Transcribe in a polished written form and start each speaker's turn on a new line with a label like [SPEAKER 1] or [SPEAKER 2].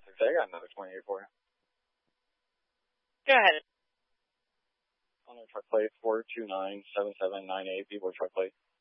[SPEAKER 1] I got another 28 for you.
[SPEAKER 2] Go ahead.
[SPEAKER 1] On a truck plate 4297798, people truck plate.